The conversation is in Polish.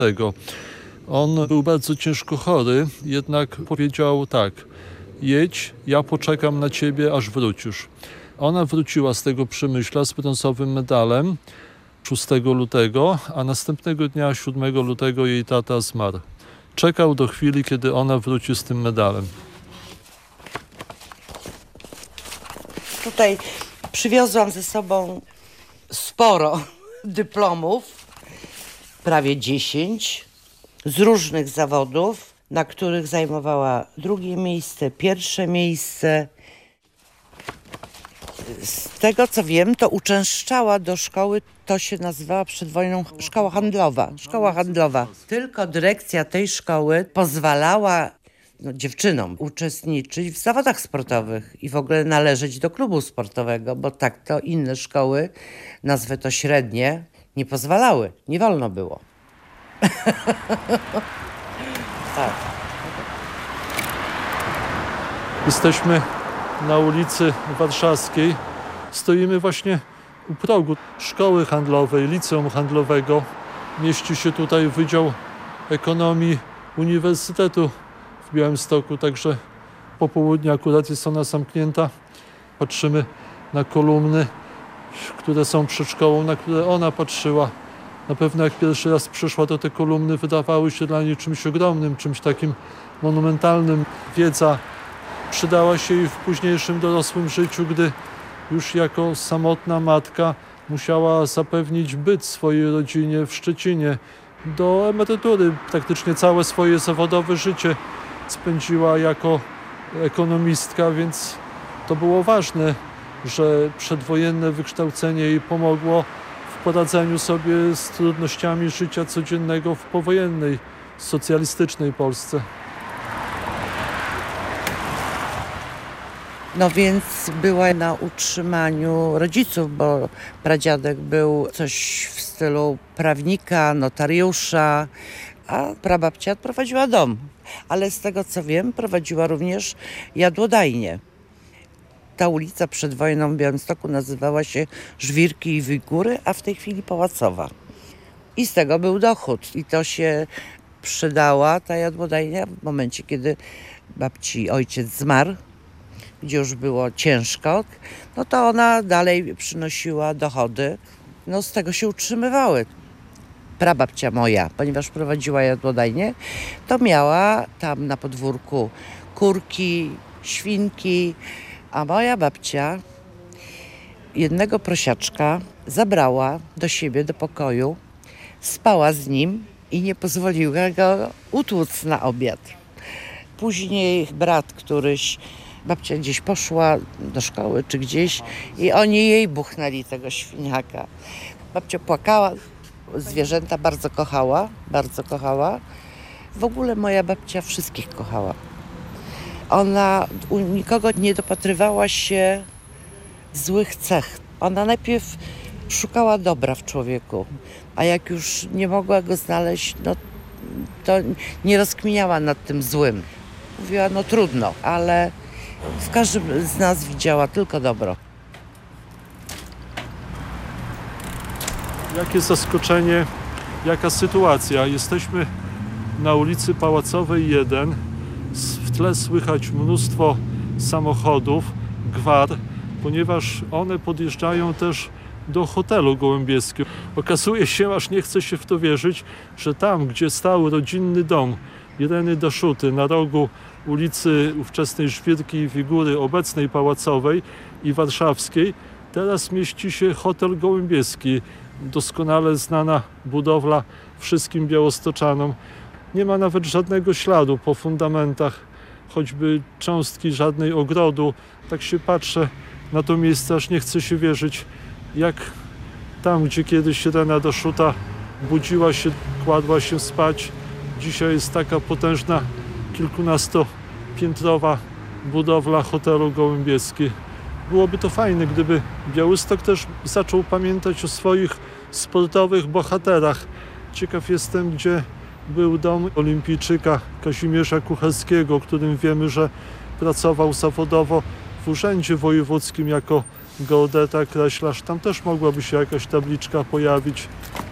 On był bardzo ciężko chory, jednak powiedział tak: jedź, ja poczekam na ciebie, aż wrócisz. Ona wróciła z tego Przemyśla z brązowym medalem 6 lutego, a następnego dnia, 7 lutego, jej tata zmarł. Czekał do chwili, kiedy ona wróci z tym medalem. Tutaj przywiozłam ze sobą sporo dyplomów, prawie 10, z różnych zawodów, na których zajmowała drugie miejsce, pierwsze miejsce. Z tego co wiem, to uczęszczała do szkoły, to się nazywała przed wojną szkoła handlowa. Tylko dyrekcja tej szkoły pozwalała dziewczynom uczestniczyć w zawodach sportowych i w ogóle należeć do klubu sportowego, bo tak to inne szkoły, nazwę to średnie, nie pozwalały, nie wolno było. Tak. Jesteśmy na ulicy Warszawskiej. Stoimy właśnie u progu szkoły handlowej, liceum handlowego. Mieści się tutaj Wydział Ekonomii Uniwersytetu w Białymstoku, także po południu akurat jest ona zamknięta. Patrzymy na kolumny, które są przed szkołą, na które ona patrzyła. Na pewno jak pierwszy raz przyszła, to te kolumny wydawały się dla niej czymś ogromnym, czymś takim monumentalnym. Wiedza przydała się jej w późniejszym dorosłym życiu, gdy już jako samotna matka musiała zapewnić byt swojej rodzinie w Szczecinie. Do emerytury praktycznie całe swoje zawodowe życie spędziła jako ekonomistka, więc to było ważne, że przedwojenne wykształcenie jej pomogło w poradzeniu sobie z trudnościami życia codziennego w powojennej, socjalistycznej Polsce. No więc była na utrzymaniu rodziców, bo pradziadek był coś w stylu prawnika, notariusza, a prababcia prowadziła dom. Ale z tego co wiem, prowadziła również jadłodajnię. Ta ulica przed wojną w Białymstoku nazywała się Żwirki i Wigury, a w tej chwili Pałacowa. I z tego był dochód. I to się przydała, ta jadłodajnia, w momencie, kiedy babci ojciec zmarł, gdzie już było ciężko, no to ona dalej przynosiła dochody. No z tego się utrzymywały. Prababcia moja, ponieważ prowadziła jadłodajnię, to miała tam na podwórku kurki, świnki, a moja babcia jednego prosiaczka zabrała do siebie, do pokoju, spała z nim i nie pozwoliła go utłuc na obiad. Później brat któryś, babcia gdzieś poszła do szkoły czy gdzieś i oni jej buchnęli tego świniaka. Babcia płakała, zwierzęta bardzo kochała, bardzo kochała. W ogóle moja babcia wszystkich kochała. Ona u nikogo nie dopatrywała się złych cech. Ona najpierw szukała dobra w człowieku, a jak już nie mogła go znaleźć, no to nie rozkminiała nad tym złym. Mówiła, no trudno, ale w każdym z nas widziała tylko dobro. Jakie zaskoczenie, jaka sytuacja. Jesteśmy na ulicy Pałacowej 1. W tle słychać mnóstwo samochodów, gwar, ponieważ one podjeżdżają też do hotelu Gołębieskiego. Okazuje się, aż nie chce się w to wierzyć, że tam, gdzie stał rodzinny dom Ireny Daszuty na rogu ulicy ówczesnej Żwirki i Wigury, obecnej Pałacowej i Warszawskiej, teraz mieści się hotel Gołębieski. Doskonale znana budowla wszystkim białostoczanom. Nie ma nawet żadnego śladu po fundamentach, choćby cząstki żadnej ogrodu. Tak się patrzę na to miejsce, aż nie chce się wierzyć, jak tam, gdzie kiedyś Irena Daszuta budziła się, kładła się spać. Dzisiaj jest taka potężna, kilkunastopiętrowa budowla hotelu Gołębieski. Byłoby to fajne, gdyby Białystok też zaczął pamiętać o swoich sportowych bohaterach. Ciekaw jestem, gdzie był dom olimpijczyka Kazimierza Kucharskiego, o którym wiemy, że pracował zawodowo w urzędzie wojewódzkim jako geodeta, kreślarz. Tam też mogłaby się jakaś tabliczka pojawić.